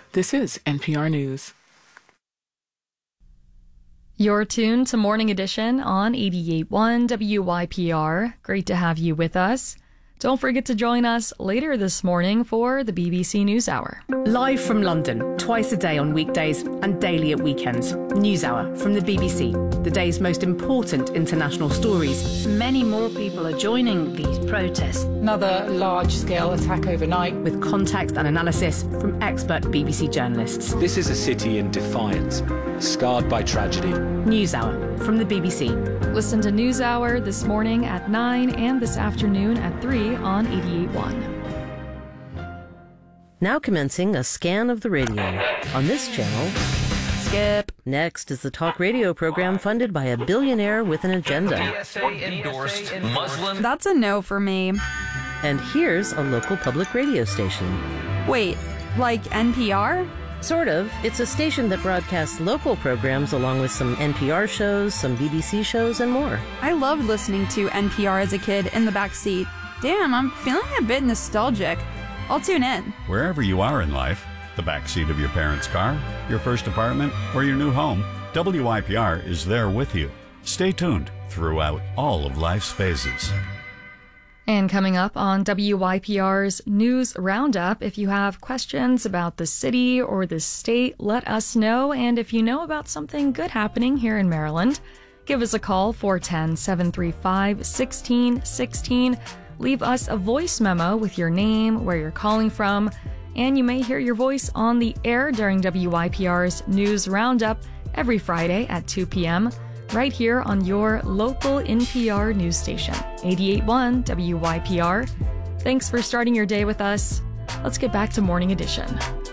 This is NPR News. You're tuned to Morning Edition on 88.1 WYPR. Great to have you with us. Don't forget to join us later this morning for the BBC NewsHour. Live from London, twice a day on weekdays and daily at weekends. NewsHour from the BBC, the day's most important international stories. Many more people are joining these protests. Another large-scale attack overnight. With context and analysis from expert BBC journalists. This is a city in defiance, scarred by tragedy. NewsHour from the BBC. Listen to NewsHour this morning at 9 and this afternoon at 3 on 88.1. Now commencing a scan of the radio. On this channel, Skip. Next is the talk radio program funded by a billionaire with an agenda. TSA-endorsed Muslim. That's a no for me. And here's a local public radio station. Wait, like NPR? Sort of. It's a station that broadcasts local programs along with some NPR shows, some BBC shows, and more. I loved listening to NPR as a kid in the back seat. Damn, I'm feeling a bit nostalgic. I'll tune in. Wherever you are in life, the backseat of your parents' car, your first apartment, or your new home, WYPR is there with you. Stay tuned throughout all of life's phases. And coming up on WYPR's News Roundup, if you have questions about the city or the state, let us know. And if you know about something good happening here in Maryland, give us a call, 410-735-1616. Leave us a voice memo with your name, where you're calling from, and you may hear your voice on the air during WYPR's News Roundup every Friday at 2 p.m., right here on your local NPR news station, 88.1 WYPR. Thanks for starting your day with us. Let's get back to Morning Edition.